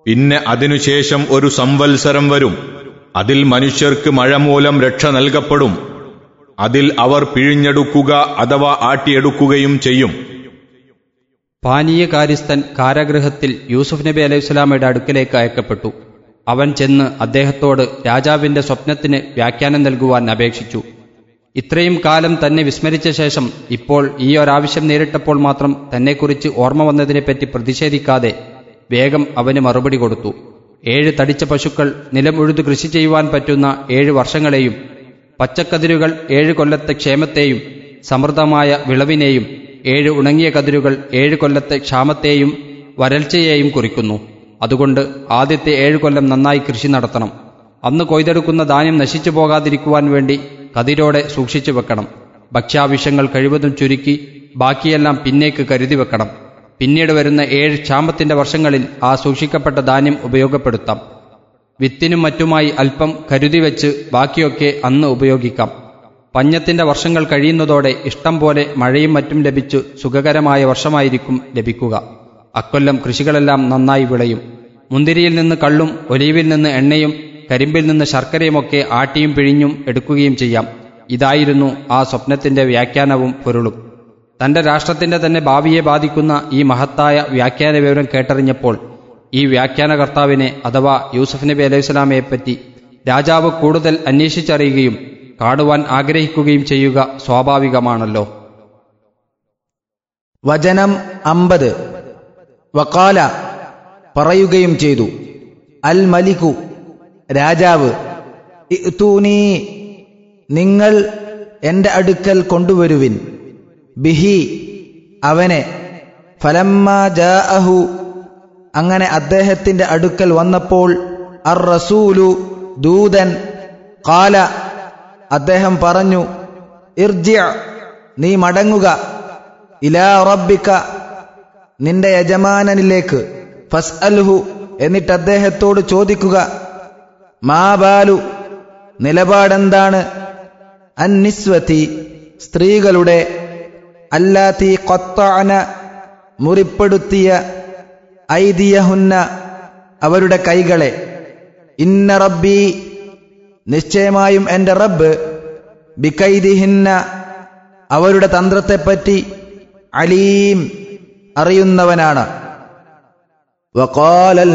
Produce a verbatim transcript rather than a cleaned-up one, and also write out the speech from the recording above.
പിന്നെ അതിനുശേഷം ഒരു സംവത്സരം വരും. അതിൽ മനുഷ്യർക്ക് മഴ മൂലം രക്ഷ നൽകപ്പെടും. അതിൽ അവർ പിഴിഞ്ഞെടുക്കുക അഥവാ ആട്ടിയെടുക്കുകയും ചെയ്യും. പാനീയ കാര്യസ്ഥൻ കാരാഗൃഹത്തിൽ യൂസുഫ് നബി അലൈഹിസ്സലാമയുടെ അടുക്കലേക്ക് അയക്കപ്പെട്ടു. അവൻ ചെന്ന് അദ്ദേഹത്തോട് രാജാവിന്റെ സ്വപ്നത്തിന് വ്യാഖ്യാനം നൽകുവാൻ അപേക്ഷിച്ചു. ഇത്രയും കാലം തന്നെ വിസ്മരിച്ച ശേഷം ഇപ്പോൾ ഈ ഒരാവശ്യം നേരിട്ടപ്പോൾ മാത്രം തന്നെക്കുറിച്ച് ഓർമ്മ വന്നതിനെപ്പറ്റി പ്രതിഷേധിക്കാതെ വേഗം അവന് മറുപടി കൊടുത്തു. ഏഴ് തടിച്ച പശുക്കൾ നിലം ഉഴുതു കൃഷി ചെയ്യുവാൻ പറ്റുന്ന ഏഴ് വർഷങ്ങളെയും പച്ചക്കതിരുകൾ ഏഴ് കൊല്ലത്തെ ക്ഷേമത്തെയും സമൃദ്ധമായ വിളവിനെയും ഏഴ് ഉണങ്ങിയ കതിരുകൾ ഏഴ് കൊല്ലത്തെ ക്ഷാമത്തെയും വരൾച്ചയെയും കുറിക്കുന്നു. അതുകൊണ്ട് ആദ്യത്തെ ഏഴു കൊല്ലം നന്നായി കൃഷി നടത്തണം. അന്ന് കൊയ്തെടുക്കുന്ന ധാന്യം നശിച്ചു പോകാതിരിക്കുവാൻ വേണ്ടി കതിരോടെ സൂക്ഷിച്ചു വെക്കണം. ഭക്ഷ്യാവശ്യങ്ങൾ കഴിവതും ചുരുക്കി ബാക്കിയെല്ലാം പിന്നേക്ക് കരുതി വെക്കണം. പിന്നീട് വരുന്ന ഏഴ് ക്ഷാമത്തിന്റെ വർഷങ്ങളിൽ ആ സൂക്ഷിക്കപ്പെട്ട ധാന്യം ഉപയോഗപ്പെടുത്താം. വിത്തിനും മറ്റുമായി അല്പം കരുതി വെച്ച് ബാക്കിയൊക്കെ അന്ന് ഉപയോഗിക്കാം. പഞ്ഞത്തിന്റെ വർഷങ്ങൾ കഴിയുന്നതോടെ ഇഷ്ടം പോലെ മഴയും മറ്റും ലഭിച്ചു സുഖകരമായ വർഷമായിരിക്കും ലഭിക്കുക. അക്കൊല്ലം കൃഷികളെല്ലാം നന്നായി വിളയും. മുന്തിരിയിൽ നിന്ന് കള്ളും ഒലീവിൽ നിന്ന് എണ്ണയും കരിമ്പിൽ നിന്ന് ശർക്കരയുമൊക്കെ ആട്ടിയും പിഴിഞ്ഞും എടുക്കുകയും ചെയ്യാം. ഇതായിരുന്നു ആ സ്വപ്നത്തിന്റെ വ്യാഖ്യാനവും പൊരുളും. തന്റെ രാഷ്ട്രത്തിന്റെ തന്നെ ഭാവിയെ ബാധിക്കുന്ന ഈ മഹത്തായ വ്യാഖ്യാന വിവരം കേട്ടറിഞ്ഞപ്പോൾ ഈ വ്യാഖ്യാനകർത്താവിനെ അഥവാ യൂസുഫ് നബി അലൈഹിസ്സലാമയെപ്പറ്റി രാജാവ് കൂടുതൽ അന്വേഷിച്ചറിയുകയും കാണുവാൻ ആഗ്രഹിക്കുകയും ചെയ്യുക സ്വാഭാവികമാണല്ലോ. വചനം അമ്പത്. വഖാല പറയുകയും ചെയ്തു, അൽ മലികു രാജാവ്, ഇഅ്തൂനി നിങ്ങൾ എന്റെ അടുക്കൽ കൊണ്ടുവരുവിൻ, ബിഹി അവനെ, ഫലമ്മാ ജാഅഹു അങ്ങനെ അദ്ദേഹത്തിന്റെ അടുക്കൽ വന്നപ്പോൾ, അർ റസൂലു ദൂതൻ, ഖാല അദ്ദേഹം പറഞ്ഞു, ഇർജിഅ നീ മടങ്ങുക, ഇലാ റബ്ബിക നിന്റെ യജമാനനിലേക്ക്, ഫസ്അൽഹു എന്നിട്ട് അദ്ദേഹത്തോട് ചോദിക്കുക, മാ ബാലു നിലപാടെന്താണ്, അന്നിസ്വതി സ്ത്രീകളുടെ, അല്ലാത്തി ഖത്തഅന മുറിപ്പെടുത്തിയ, ഐദിയഹുന്ന അവരുടെ കൈകളെ, ഇന്ന റബ്ബി നിശ്ചയമായും എന്റെ റബ്ബ്, ബികൈദിഹിന്ന അവരുടെ തന്ത്രത്തെപ്പറ്റി, അലീം അറിയുന്നവനാണ്. വഖാല